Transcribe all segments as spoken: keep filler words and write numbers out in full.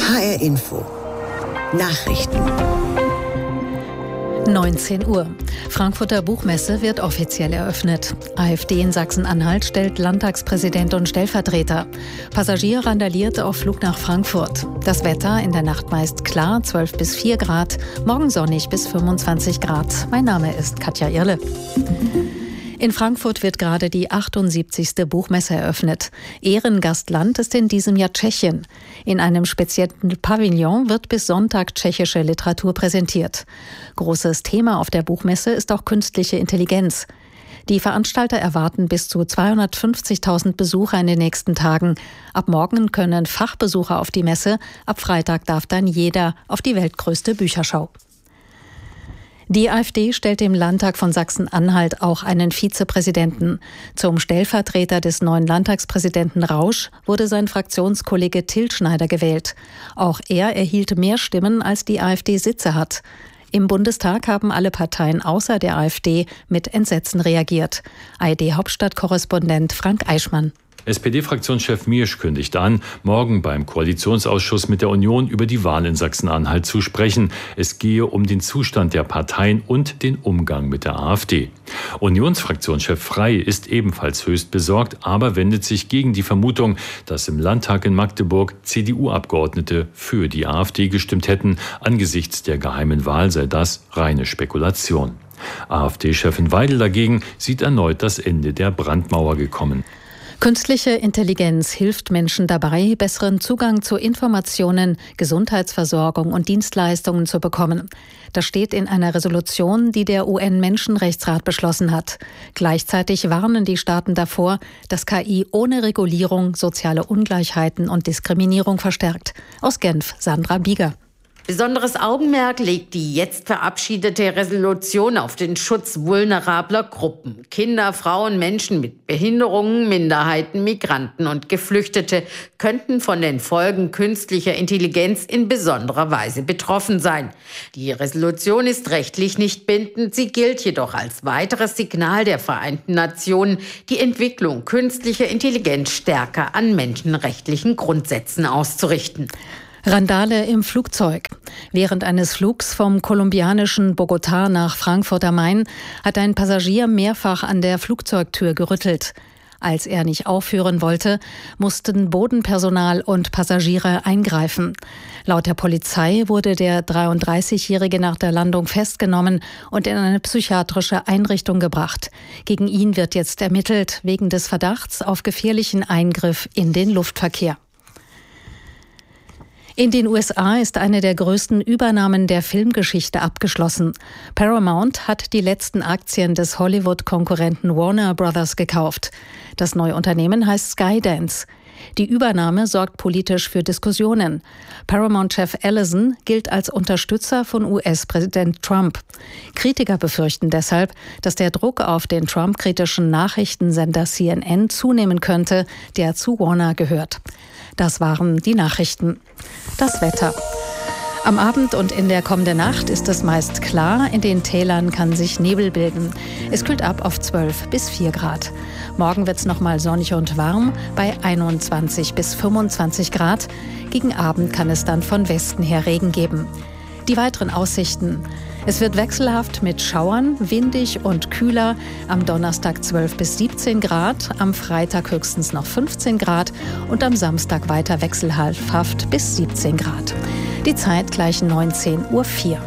H R Info. Nachrichten. neunzehn Uhr. Frankfurter Buchmesse wird offiziell eröffnet. AfD in Sachsen-Anhalt stellt Landtagspräsident und Stellvertreter. Passagier randaliert auf Flug nach Frankfurt. Das Wetter in der Nacht meist klar, zwölf bis vier Grad. Morgen sonnig bis fünfundzwanzig Grad. Mein Name ist Katja Irle. In Frankfurt wird gerade die achtundsiebzigste Buchmesse eröffnet. Ehrengastland ist in diesem Jahr Tschechien. In einem speziellen Pavillon wird bis Sonntag tschechische Literatur präsentiert. Großes Thema auf der Buchmesse ist auch künstliche Intelligenz. Die Veranstalter erwarten bis zu zweihundertfünfzigtausend Besucher in den nächsten Tagen. Ab morgen können Fachbesucher auf die Messe, ab Freitag darf dann jeder auf die weltgrößte Bücherschau. Die AfD stellt im Landtag von Sachsen-Anhalt auch einen Vizepräsidenten. Zum Stellvertreter des neuen Landtagspräsidenten Rausch wurde sein Fraktionskollege Till Schneider gewählt. Auch er erhielt mehr Stimmen, als die AfD Sitze hat. Im Bundestag haben alle Parteien außer der AfD mit Entsetzen reagiert. A R D-Hauptstadtkorrespondent Frank Eichmann. S P D-Fraktionschef Miersch kündigt an, morgen beim Koalitionsausschuss mit der Union über die Wahl in Sachsen-Anhalt zu sprechen. Es gehe um den Zustand der Parteien und den Umgang mit der AfD. Unionsfraktionschef Frey ist ebenfalls höchst besorgt, aber wendet sich gegen die Vermutung, dass im Landtag in Magdeburg C D U-Abgeordnete für die AfD gestimmt hätten. Angesichts der geheimen Wahl sei das reine Spekulation. AfD-Chefin Weidel dagegen sieht erneut das Ende der Brandmauer gekommen. Künstliche Intelligenz hilft Menschen dabei, besseren Zugang zu Informationen, Gesundheitsversorgung und Dienstleistungen zu bekommen. Das steht in einer Resolution, die der U N-Menschenrechtsrat beschlossen hat. Gleichzeitig warnen die Staaten davor, dass K I ohne Regulierung soziale Ungleichheiten und Diskriminierung verstärkt. Aus Genf, Sandra Bieger. Besonderes Augenmerk legt die jetzt verabschiedete Resolution auf den Schutz vulnerabler Gruppen. Kinder, Frauen, Menschen mit Behinderungen, Minderheiten, Migranten und Geflüchtete könnten von den Folgen künstlicher Intelligenz in besonderer Weise betroffen sein. Die Resolution ist rechtlich nicht bindend, sie gilt jedoch als weiteres Signal der Vereinten Nationen, die Entwicklung künstlicher Intelligenz stärker an menschenrechtlichen Grundsätzen auszurichten. Randale im Flugzeug. Während eines Flugs vom kolumbianischen Bogotá nach Frankfurt am Main hat ein Passagier mehrfach an der Flugzeugtür gerüttelt. Als er nicht aufhören wollte, mussten Bodenpersonal und Passagiere eingreifen. Laut der Polizei wurde der dreiunddreißigjährige nach der Landung festgenommen und in eine psychiatrische Einrichtung gebracht. Gegen ihn wird jetzt ermittelt wegen des Verdachts auf gefährlichen Eingriff in den Luftverkehr. In den U S A ist eine der größten Übernahmen der Filmgeschichte abgeschlossen. Paramount hat die letzten Aktien des Hollywood-Konkurrenten Warner Brothers gekauft. Das neue Unternehmen heißt Skydance. Die Übernahme sorgt politisch für Diskussionen. Paramount-Chef Ellison gilt als Unterstützer von U S-Präsident Trump. Kritiker befürchten deshalb, dass der Druck auf den Trump-kritischen Nachrichtensender C N N zunehmen könnte, der zu Warner gehört. Das waren die Nachrichten. Das Wetter. Am Abend und in der kommenden Nacht ist es meist klar, in den Tälern kann sich Nebel bilden. Es kühlt ab auf zwölf bis vier Grad. Morgen wird es nochmal sonnig und warm bei einundzwanzig bis fünfundzwanzig Grad. Gegen Abend kann es dann von Westen her Regen geben. Die weiteren Aussichten. Es wird wechselhaft mit Schauern, windig und kühler. Am Donnerstag zwölf bis siebzehn Grad, am Freitag höchstens noch fünfzehn Grad und am Samstag weiter wechselhaft bis siebzehn Grad. Die Zeit gleich neunzehn Uhr vier.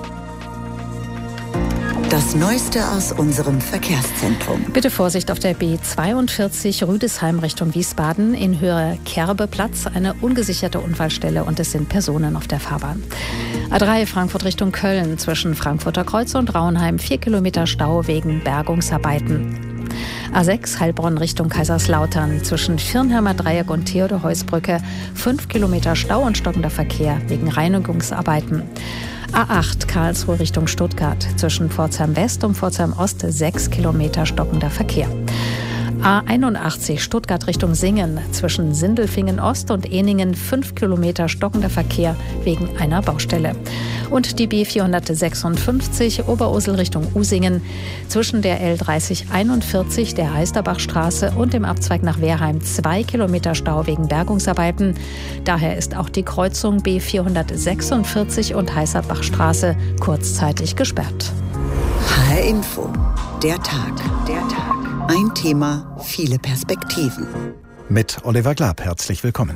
Das Neueste aus unserem Verkehrszentrum. Bitte Vorsicht auf der B zweiundvierzig Rüdesheim Richtung Wiesbaden. In Höhe Kerbeplatz eine ungesicherte Unfallstelle und es sind Personen auf der Fahrbahn. A drei Frankfurt Richtung Köln zwischen Frankfurter Kreuz und Raunheim vier Kilometer Stau wegen Bergungsarbeiten. A sechs Heilbronn Richtung Kaiserslautern zwischen Firnheimer Dreieck und Theodor-Heuss-Brücke fünf Kilometer Stau und stockender Verkehr wegen Reinigungsarbeiten. A acht Karlsruhe Richtung Stuttgart zwischen Pforzheim West und Pforzheim Ost sechs Kilometer stockender Verkehr. A einundachtzig Stuttgart Richtung Singen zwischen Sindelfingen Ost und Ehningen fünf Kilometer stockender Verkehr wegen einer Baustelle. und die B vierhundertsechsundfünfzig Oberursel Richtung Usingen zwischen der L dreißig einundvierzig der Heisterbachstraße und dem Abzweig nach Wehrheim zwei Kilometer Stau wegen Bergungsarbeiten. Daher ist auch die Kreuzung B vierhundertsechsundvierzig und Heisterbachstraße kurzzeitig gesperrt. H R Info, der Tag. Der Tag. Ein Thema, viele Perspektiven. Mit Oliver Glab, herzlich willkommen.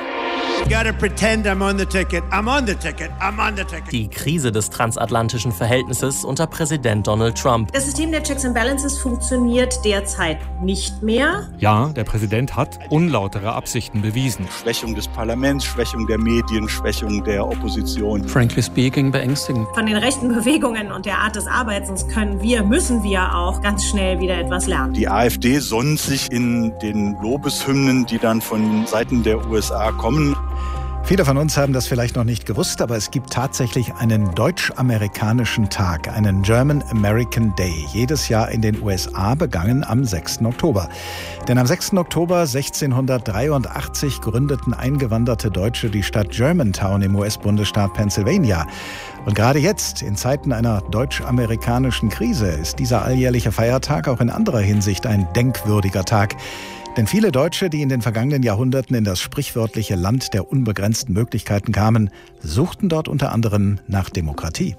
Die Krise des transatlantischen Verhältnisses unter Präsident Donald Trump. Das System der Checks and Balances funktioniert derzeit nicht mehr. Ja, der Präsident hat unlautere Absichten bewiesen. Schwächung des Parlaments, Schwächung der Medien, Schwächung der Opposition. Frankly speaking, beängstigend. Von den rechten Bewegungen und der Art des Arbeitens können wir, müssen wir auch ganz schnell wieder etwas lernen. Die AfD sonnt sich in den Lobeshymnen, die dann von Seiten der U S A kommen. Viele von uns haben das vielleicht noch nicht gewusst, aber es gibt tatsächlich einen deutsch-amerikanischen Tag, einen German American Day, jedes Jahr in den U S A, begangen am sechsten Oktober. Denn am sechsten Oktober sechzehnhundertdreiundachtzig gründeten eingewanderte Deutsche die Stadt Germantown im U S-Bundesstaat Pennsylvania. Und gerade jetzt, in Zeiten einer deutsch-amerikanischen Krise, ist dieser alljährliche Feiertag auch in anderer Hinsicht ein denkwürdiger Tag. Denn viele Deutsche, die in den vergangenen Jahrhunderten in das sprichwörtliche Land der unbegrenzten Möglichkeiten kamen, suchten dort unter anderem nach Demokratie.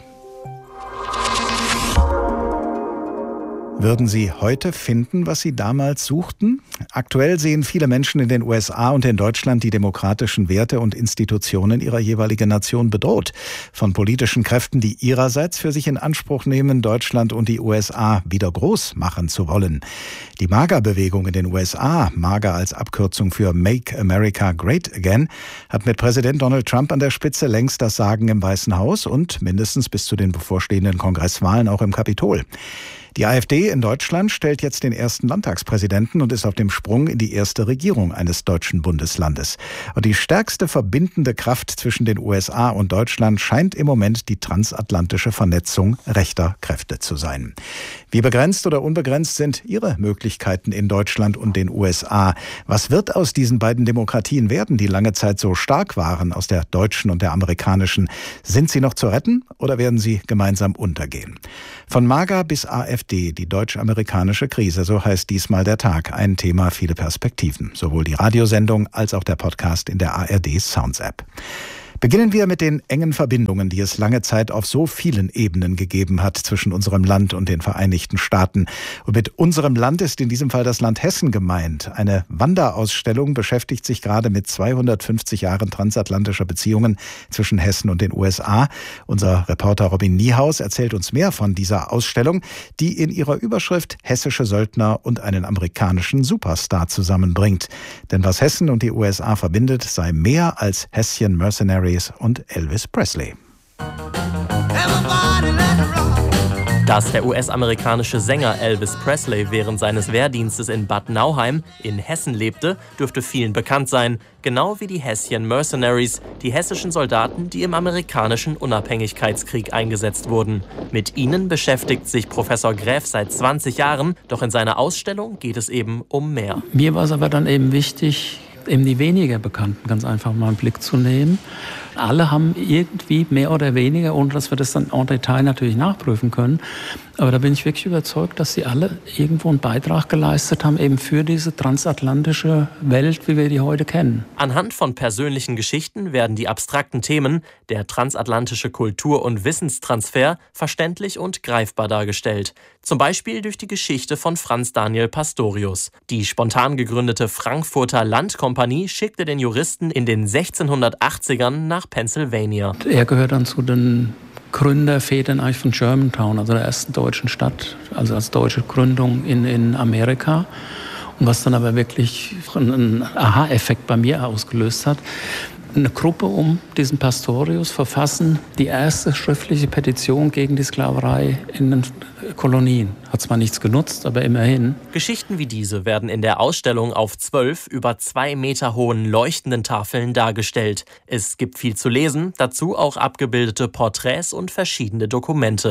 Würden Sie heute finden, was Sie damals suchten? Aktuell sehen viele Menschen in den U S A und in Deutschland die demokratischen Werte und Institutionen ihrer jeweiligen Nation bedroht. Von politischen Kräften, die ihrerseits für sich in Anspruch nehmen, Deutschland und die U S A wieder groß machen zu wollen. Die MAGA-Bewegung in den U S A, MAGA als Abkürzung für Make America Great Again, hat mit Präsident Donald Trump an der Spitze längst das Sagen im Weißen Haus und mindestens bis zu den bevorstehenden Kongresswahlen auch im Kapitol. Die AfD in Deutschland stellt jetzt den ersten Landtagspräsidenten und ist auf dem Sprung in die erste Regierung eines deutschen Bundeslandes. Und die stärkste verbindende Kraft zwischen den U S A und Deutschland scheint im Moment die transatlantische Vernetzung rechter Kräfte zu sein. Wie begrenzt oder unbegrenzt sind Ihre Möglichkeiten in Deutschland und den U S A? Was wird aus diesen beiden Demokratien werden, die lange Zeit so stark waren, aus der deutschen und der amerikanischen? Sind sie noch zu retten oder werden sie gemeinsam untergehen? Von MAGA bis AfD, die deutsch-amerikanische Krise, so heißt diesmal der Tag. Ein Thema, viele Perspektiven. Sowohl die Radiosendung als auch der Podcast in der A R D Sounds App. Beginnen wir mit den engen Verbindungen, die es lange Zeit auf so vielen Ebenen gegeben hat zwischen unserem Land und den Vereinigten Staaten. Und mit unserem Land ist in diesem Fall das Land Hessen gemeint. Eine Wanderausstellung beschäftigt sich gerade mit zweihundertfünfzig Jahren transatlantischer Beziehungen zwischen Hessen und den U S A. Unser Reporter Robin Niehaus erzählt uns mehr von dieser Ausstellung, die in ihrer Überschrift hessische Söldner und einen amerikanischen Superstar zusammenbringt. Denn was Hessen und die U S A verbindet, sei mehr als Hässchen Mercenaries und Elvis Presley. Dass der U S-amerikanische Sänger Elvis Presley während seines Wehrdienstes in Bad Nauheim in Hessen lebte, dürfte vielen bekannt sein. Genau wie die Hässchen Mercenaries, die hessischen Soldaten, die im amerikanischen Unabhängigkeitskrieg eingesetzt wurden. Mit ihnen beschäftigt sich Professor Gräf seit zwanzig Jahren, doch in seiner Ausstellung geht es eben um mehr. Mir war es aber dann eben wichtig, eben die weniger Bekannten ganz einfach mal einen Blick zu nehmen. Alle haben irgendwie mehr oder weniger, ohne dass wir das dann en Detail natürlich nachprüfen können, aber da bin ich wirklich überzeugt, dass sie alle irgendwo einen Beitrag geleistet haben, eben für diese transatlantische Welt, wie wir die heute kennen. Anhand von persönlichen Geschichten werden die abstrakten Themen, der transatlantische Kultur- und Wissenstransfer, verständlich und greifbar dargestellt. Zum Beispiel durch die Geschichte von Franz Daniel Pastorius. Die spontan gegründete Frankfurter Landkompanie schickte den Juristen in den sechzehnhundertachtzigern nach Pennsylvania. Er gehört dann zu den Gründervätern eigentlich von Germantown, also der ersten deutschen Stadt, also als deutsche Gründung in, in Amerika. Und was dann aber wirklich einen Aha-Effekt bei mir ausgelöst hat, eine Gruppe um diesen Pastorius verfassen die erste schriftliche Petition gegen die Sklaverei in den Kolonien. Hat zwar nichts genutzt, aber immerhin. Geschichten wie diese werden in der Ausstellung auf zwölf über zwei Meter hohen leuchtenden Tafeln dargestellt. Es gibt viel zu lesen, dazu auch abgebildete Porträts und verschiedene Dokumente.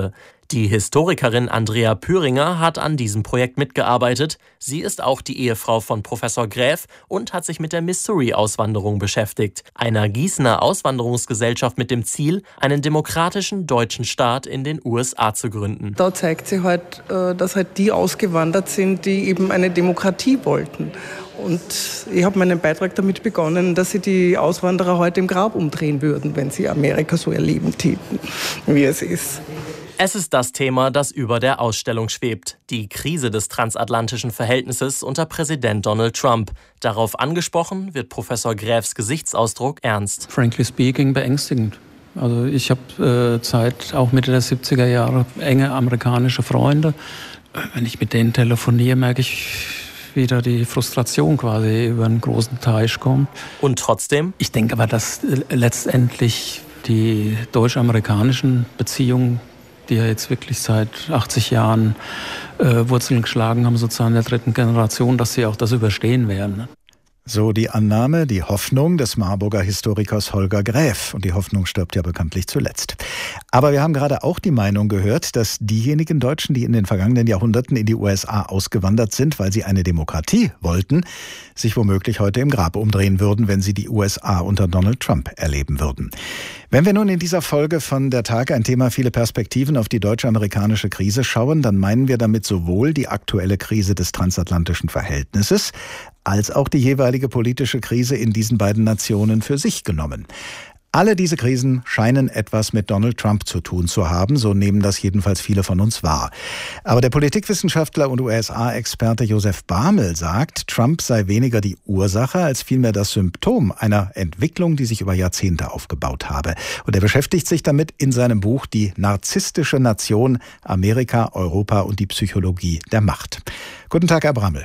Die Historikerin Andrea Püringer hat an diesem Projekt mitgearbeitet. Sie ist auch die Ehefrau von Professor Graeff und hat sich mit der Missouri-Auswanderung beschäftigt, einer Gießener Auswanderungsgesellschaft mit dem Ziel, einen demokratischen deutschen Staat in den U S A zu gründen. Da zeigt sich halt, dass halt die ausgewandert sind, die eben eine Demokratie wollten. Und ich habe meinen Beitrag damit begonnen, dass sie die Auswanderer heute im Grab umdrehen würden, wenn sie Amerika so erleben täten, wie es ist. Es ist das Thema, das über der Ausstellung schwebt. Die Krise des transatlantischen Verhältnisses unter Präsident Donald Trump. Darauf angesprochen wird Professor Graeffs Gesichtsausdruck ernst. Frankly speaking, beängstigend. Also ich habe äh, seit auch Mitte der siebziger Jahre enge amerikanische Freunde. Wenn ich mit denen telefoniere, merke ich wieder die Frustration quasi über einen großen Teich kommt. Und trotzdem? Ich denke aber, dass äh, letztendlich die deutsch-amerikanischen Beziehungen, die ja jetzt wirklich seit achtzig Jahren äh, Wurzeln geschlagen haben, sozusagen in der dritten Generation, dass sie auch das überstehen werden. So die Annahme, die Hoffnung des Marburger Historikers Holger Graeff. Und die Hoffnung stirbt ja bekanntlich zuletzt. Aber wir haben gerade auch die Meinung gehört, dass diejenigen Deutschen, die in den vergangenen Jahrhunderten in die U S A ausgewandert sind, weil sie eine Demokratie wollten, sich womöglich heute im Grab umdrehen würden, wenn sie die U S A unter Donald Trump erleben würden. Wenn wir nun in dieser Folge von Der Tag, ein Thema viele Perspektiven, auf die deutsch-amerikanische Krise schauen, dann meinen wir damit sowohl die aktuelle Krise des transatlantischen Verhältnisses als auch die jeweilige politische Krise in diesen beiden Nationen für sich genommen. Alle diese Krisen scheinen etwas mit Donald Trump zu tun zu haben, so nehmen das jedenfalls viele von uns wahr. Aber der Politikwissenschaftler und U S A-Experte Josef Barmel sagt, Trump sei weniger die Ursache als vielmehr das Symptom einer Entwicklung, die sich über Jahrzehnte aufgebaut habe. Und er beschäftigt sich damit in seinem Buch Die narzisstische Nation, Amerika, Europa und die Psychologie der Macht. Guten Tag, Herr Barmel.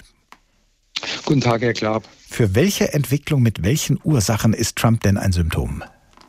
Guten Tag, Herr Klaab. Für welche Entwicklung mit welchen Ursachen ist Trump denn ein Symptom?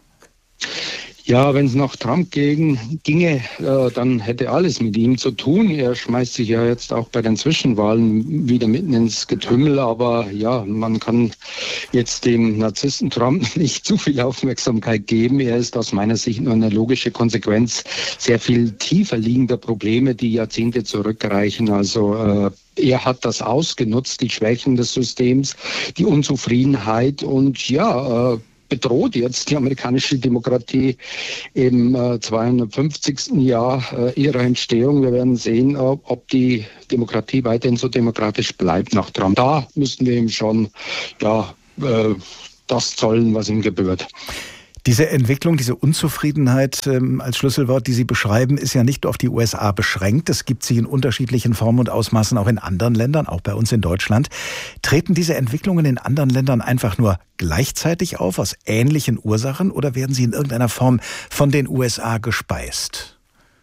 Ja, wenn es nach Trump gegen, ginge, äh, dann hätte alles mit ihm zu tun. Er schmeißt sich ja jetzt auch bei den Zwischenwahlen wieder mitten ins Getümmel. Aber ja, man kann jetzt dem Narzissten Trump nicht zu viel Aufmerksamkeit geben. Er ist aus meiner Sicht nur eine logische Konsequenz sehr viel tiefer liegender Probleme, die Jahrzehnte zurückreichen. Also äh, er hat das ausgenutzt, die Schwächen des Systems, die Unzufriedenheit und ja, äh, bedroht jetzt die amerikanische Demokratie im äh, zweihundertfünfzigsten Jahr äh, ihrer Entstehung. Wir werden sehen, ob, ob die Demokratie weiterhin so demokratisch bleibt nach Trump. Da müssten wir ihm schon ja, äh, das zollen, was ihm gebührt. Diese Entwicklung, diese Unzufriedenheit ähm, als Schlüsselwort, die Sie beschreiben, ist ja nicht auf die U S A beschränkt. Es gibt sie in unterschiedlichen Formen und Ausmaßen auch in anderen Ländern, auch bei uns in Deutschland. Treten diese Entwicklungen in anderen Ländern einfach nur gleichzeitig auf, aus ähnlichen Ursachen, oder werden sie in irgendeiner Form von den U S A gespeist?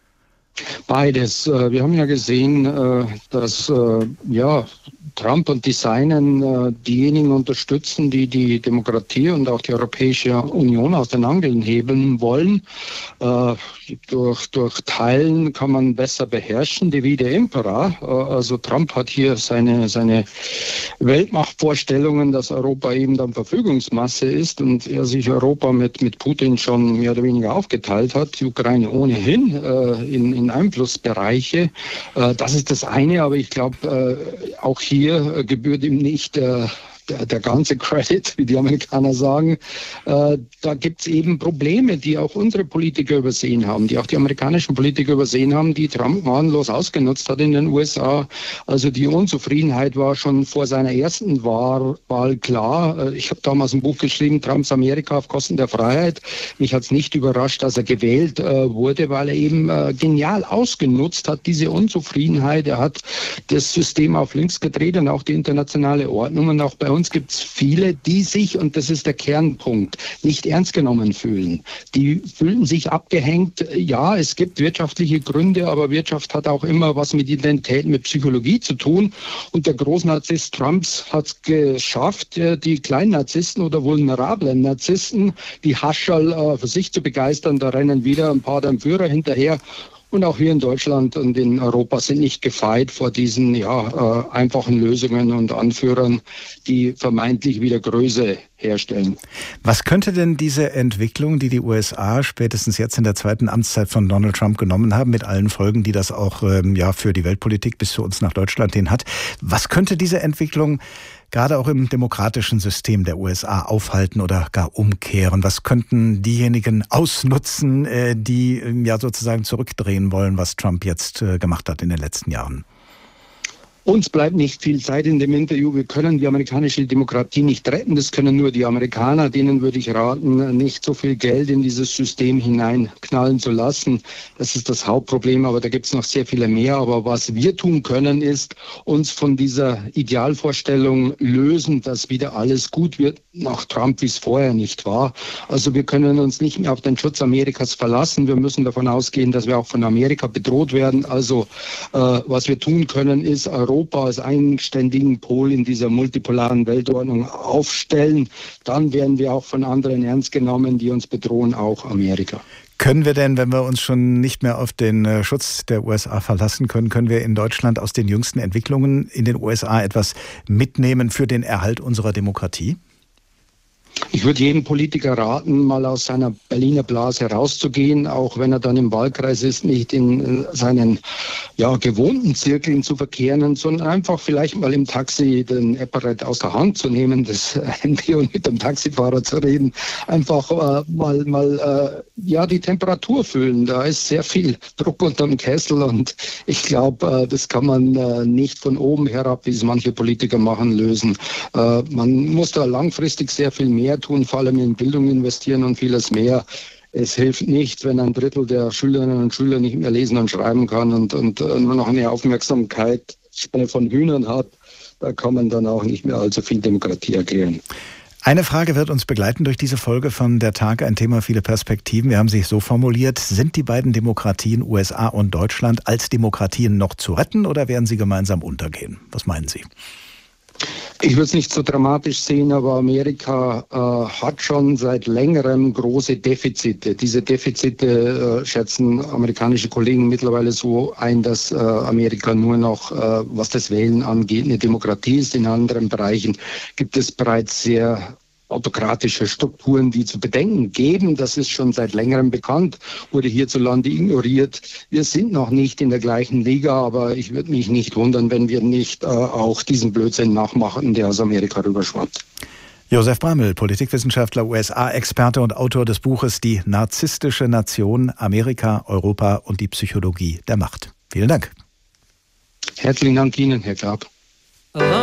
Beides. Wir haben ja gesehen, dass ja, Trump und die Seinen diejenigen unterstützen, die die Demokratie und auch die Europäische Union aus den Angeln hebeln wollen. Durch, durch Teilen kann man besser beherrschen, divide impera. Also Trump hat hier seine, seine Weltmachtvorstellungen, dass Europa eben dann Verfügungsmasse ist und er sich Europa mit, mit Putin schon mehr oder weniger aufgeteilt hat, die Ukraine ohnehin in, in Einflussbereiche. Das ist das eine, aber ich glaube, auch hier gebührt ihm nicht der, der, der ganze Credit, wie die Amerikaner sagen. Da gibt es eben Probleme, die auch unsere Politiker übersehen haben, die auch die amerikanischen Politiker übersehen haben, die Trump wahnlos ausgenutzt hat in den U S A. Also die Unzufriedenheit war schon vor seiner ersten Wahl, Wahl klar. Ich habe damals ein Buch geschrieben, Trumps Amerika auf Kosten der Freiheit. Mich hat es nicht überrascht, dass er gewählt äh, wurde, weil er eben äh, genial ausgenutzt hat, diese Unzufriedenheit. Er hat das System auf links gedreht und auch die internationale Ordnung. Und auch bei uns gibt es viele, die sich, und das ist der Kernpunkt, nicht ernst genommen fühlen. Die fühlen sich abgehängt. Ja, es gibt wirtschaftliche Gründe, aber Wirtschaft hat auch immer was mit Identität, mit Psychologie zu tun. Und der Großnarzisst Trumps hat es geschafft, die kleinen Narzissten oder vulnerablen Narzissten, die Hascherl äh, für sich zu begeistern. Da rennen wieder ein paar dem Führer hinterher. Und auch wir in Deutschland und in Europa sind nicht gefeit vor diesen ja, äh, einfachen Lösungen und Anführern, die vermeintlich wieder Größe herstellen. Was könnte denn diese Entwicklung, die die U S A spätestens jetzt in der zweiten Amtszeit von Donald Trump genommen haben, mit allen Folgen, die das auch ähm, ja für die Weltpolitik bis zu uns nach Deutschland hin hat, was könnte diese Entwicklung gerade auch im demokratischen System der U S A aufhalten oder gar umkehren? Was könnten diejenigen ausnutzen, die ja sozusagen zurückdrehen wollen, was Trump jetzt gemacht hat in den letzten Jahren? Uns bleibt nicht viel Zeit in dem Interview. Wir können die amerikanische Demokratie nicht retten. Das können nur die Amerikaner. Denen würde ich raten, nicht so viel Geld in dieses System hineinknallen zu lassen. Das ist das Hauptproblem, aber da gibt es noch sehr viele mehr. Aber was wir tun können, ist uns von dieser Idealvorstellung lösen, dass wieder alles gut wird nach Trump, wie es vorher nicht war. Also wir können uns nicht mehr auf den Schutz Amerikas verlassen. Wir müssen davon ausgehen, dass wir auch von Amerika bedroht werden. Also äh, was wir tun können, ist Europa als eigenständigen Pol in dieser multipolaren Weltordnung aufstellen. Dann werden wir auch von anderen ernst genommen, die uns bedrohen, auch Amerika. Können wir denn, wenn wir uns schon nicht mehr auf den Schutz der U S A verlassen können, können wir in Deutschland aus den jüngsten Entwicklungen in den U S A etwas mitnehmen für den Erhalt unserer Demokratie? Ich würde jedem Politiker raten, mal aus seiner Berliner Blase rauszugehen, auch wenn er dann im Wahlkreis ist, nicht in seinen ja, gewohnten Zirkeln zu verkehren, sondern einfach vielleicht mal im Taxi den Apparat aus der Hand zu nehmen, das Handy und mit dem Taxifahrer zu reden, einfach äh, mal, mal äh, ja, die Temperatur fühlen. Da ist sehr viel Druck unterm Kessel und ich glaube, äh, das kann man äh, nicht von oben herab, wie es manche Politiker machen, lösen. Äh, man muss da langfristig sehr viel mehr tun, vor allem in Bildung investieren und vieles mehr. Es hilft nicht, wenn ein Drittel der Schülerinnen und Schüler nicht mehr lesen und schreiben kann und, und nur noch eine Aufmerksamkeit von Hühnern hat. Da kann man dann auch nicht mehr allzu viel Demokratie erklären. Eine Frage wird uns begleiten durch diese Folge von Der Tag, ein Thema, viele Perspektiven. Wir haben sie so formuliert: Sind die beiden Demokratien U S A und Deutschland als Demokratien noch zu retten oder werden sie gemeinsam untergehen? Was meinen Sie? Ich würde es nicht so dramatisch sehen, aber Amerika äh, hat schon seit längerem große Defizite. Diese Defizite äh, schätzen amerikanische Kollegen mittlerweile so ein, dass äh, Amerika nur noch, äh, was das Wählen angeht, eine Demokratie ist. In anderen Bereichen gibt es bereits sehr autokratische Strukturen, die zu bedenken geben. Das ist schon seit längerem bekannt, wurde hierzulande ignoriert. Wir sind noch nicht in der gleichen Liga, aber ich würde mich nicht wundern, wenn wir nicht äh, auch diesen Blödsinn nachmachen, der aus Amerika rüberschwappt. Josef Bramel, Politikwissenschaftler, U S A-Experte und Autor des Buches Die narzisstische Nation, Amerika, Europa und die Psychologie der Macht. Vielen Dank. Herzlichen Dank Ihnen, Herr Klapp.